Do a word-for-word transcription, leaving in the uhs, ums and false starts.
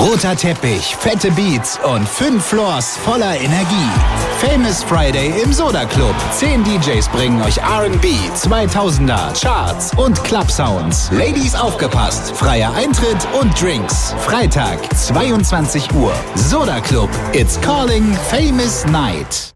Roter Teppich, fette Beats und fünf Floors voller Energie. Famous Friday im Soda Club. Zehn D Js bringen euch R and B, zweitausender, Charts und Club Sounds. Ladies aufgepasst, freier Eintritt und Drinks. Freitag, zweiundzwanzig Uhr. Soda Club. It's calling Famous Night.